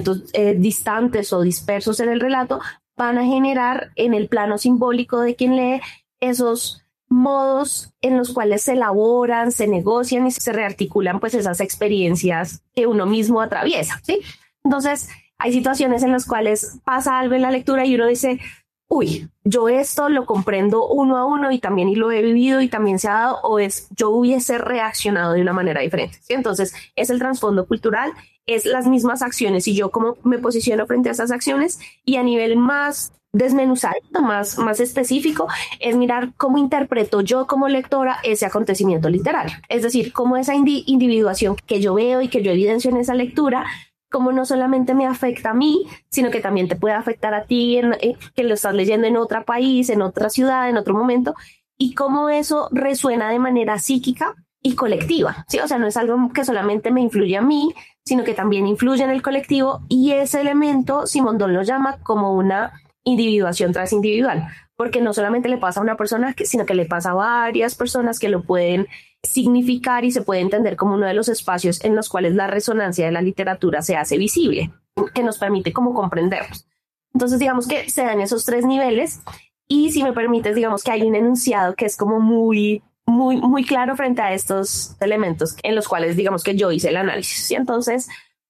distantes o dispersos en el relato van a generar en el plano simbólico de quien lee esos modos en los cuales se elaboran, se negocian y se rearticulan pues esas experiencias que uno mismo atraviesa, ¿sí? Entonces hay situaciones en las cuales pasa algo en la lectura y uno dice, uy, yo esto lo comprendo uno a uno y también y lo he vivido y también se ha dado, o es yo hubiese reaccionado de una manera diferente, ¿sí? Entonces es el trasfondo cultural, es las mismas acciones y yo cómo me posiciono frente a esas acciones, y a nivel más desmenuzado, más específico, es mirar cómo interpreto yo como lectora ese acontecimiento literario. Es decir, cómo esa individuación que yo veo y que yo evidencio en esa lectura, cómo no solamente me afecta a mí, sino que también te puede afectar a ti que lo estás leyendo en otro país, en otra ciudad, en otro momento, y cómo eso resuena de manera psíquica y colectiva, ¿sí? O sea, no es algo que solamente me influye a mí, sino que también influye en el colectivo, y ese elemento Simondon lo llama como una individuación transindividual, porque no solamente le pasa a una persona, sino que le pasa a varias personas que lo pueden significar y se puede entender como uno de los espacios en los cuales la resonancia de la literatura se hace visible, que nos permite como comprendernos. Entonces, digamos que se dan esos tres niveles, y si me permites, digamos que hay un enunciado que es como muy claro frente a estos elementos en los cuales, digamos que yo hice el análisis. Y entonces,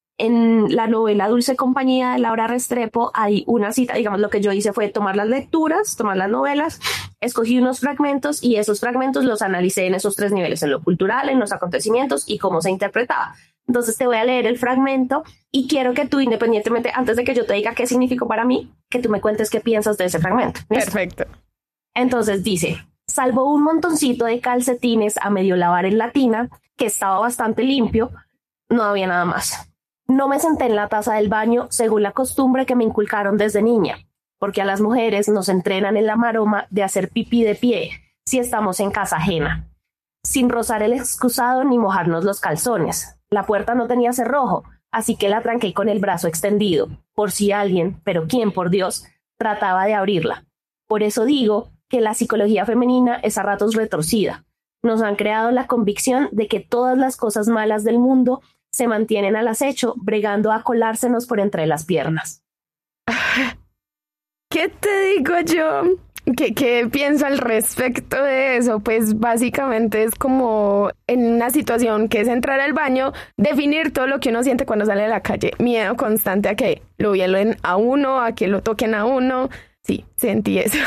en la novela Dulce Compañía de Laura Restrepo hay una cita, digamos, lo que yo hice fue tomar las lecturas, tomar las novelas, escogí unos fragmentos y esos fragmentos los analicé en esos tres niveles, en lo cultural, en los acontecimientos y cómo se interpretaba. Entonces te voy a leer el fragmento y quiero que tú, independientemente, antes de que yo te diga qué significó para mí, que tú me cuentes qué piensas de ese fragmento. ¿Listo? Perfecto. Entonces dice: salvo un montoncito de calcetines a medio lavar en la tina, que estaba bastante limpio, no había nada más. No me senté en la taza del baño según la costumbre que me inculcaron desde niña, porque a las mujeres nos entrenan en la maroma de hacer pipí de pie si estamos en casa ajena, sin rozar el excusado ni mojarnos los calzones. La puerta no tenía cerrojo, así que la tranqué con el brazo extendido, por si alguien, pero quién, por Dios, trataba de abrirla. Por eso digo que la psicología femenina es a ratos retorcida. Nos han creado la convicción de que todas las cosas malas del mundo se mantienen al acecho, bregando a colársenos por entre las piernas. ¿Qué te digo yo? ¿Qué pienso al respecto de eso? Pues básicamente es como en una situación que es entrar al baño, definir todo lo que uno siente cuando sale a la calle. Miedo constante a que lo violen a uno, a que lo toquen a uno. Sí, sentí eso.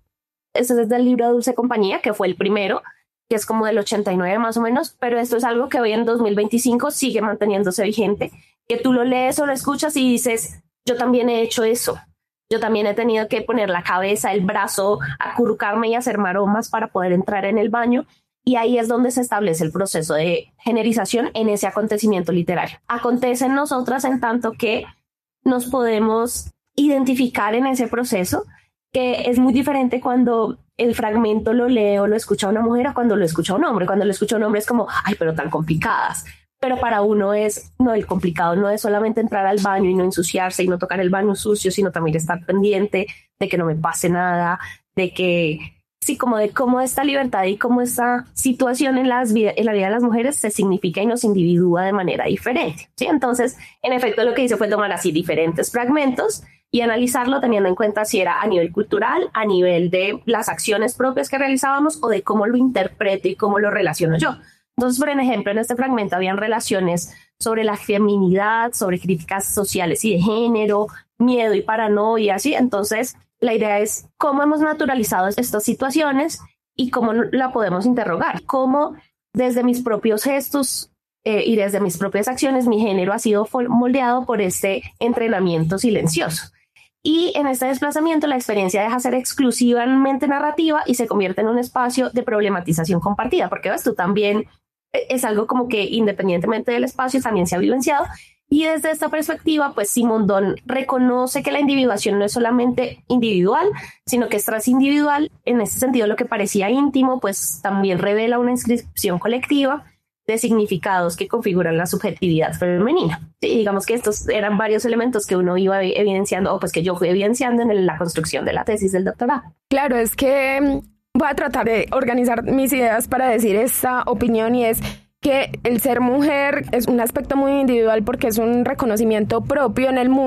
Este es del libro Dulce Compañía, que fue el primero, que es como del 89 más o menos, pero esto es algo que hoy en 2025 sigue manteniéndose vigente, que tú lo lees o lo escuchas y dices, yo también he hecho eso, yo también he tenido que poner la cabeza, el brazo, acurrucarme y hacer maromas para poder entrar en el baño, y ahí es donde se establece el proceso de generización en ese acontecimiento literario. Acontece en nosotras en tanto que nos podemos identificar en ese proceso, que es muy diferente cuando el fragmento lo lee o lo escucha una mujer a cuando lo escucha un hombre. Cuando lo escucha un hombre es como, ay, pero tan complicadas. Pero para uno no, el complicado no es solamente entrar al baño y no ensuciarse y no tocar el baño sucio, sino también estar pendiente de que no me pase nada, de que, sí, como de cómo esta libertad y cómo esta situación en la vida de las mujeres se significa y nos individúa de manera diferente, ¿sí? Entonces, en efecto, lo que hice fue tomar así diferentes fragmentos y analizarlo teniendo en cuenta si era a nivel cultural, a nivel de las acciones propias que realizábamos o de cómo lo interpreto y cómo lo relaciono yo. Entonces, por ejemplo, en este fragmento habían relaciones sobre la feminidad, sobre críticas sociales y de género, miedo y paranoia, ¿sí? Entonces, la idea es cómo hemos naturalizado estas situaciones y cómo la podemos interrogar, cómo desde mis propios gestos y desde mis propias acciones mi género ha sido moldeado por este entrenamiento silencioso. Y en este desplazamiento la experiencia deja de ser exclusivamente narrativa y se convierte en un espacio de problematización compartida, porque ves, tú también es algo como que independientemente del espacio también se ha vivenciado. Y desde esta perspectiva, pues Simondon reconoce que la individuación no es solamente individual, sino que es transindividual. En ese sentido, lo que parecía íntimo, pues también revela una inscripción colectiva de significados que configuran la subjetividad femenina. Sí, digamos que estos eran varios elementos que uno iba evidenciando, o pues que yo fui evidenciando en la construcción de la tesis del doctorado. Claro, es que voy a tratar de organizar mis ideas para decir esta opinión, y es que el ser mujer es un aspecto muy individual porque es un reconocimiento propio en el mundo.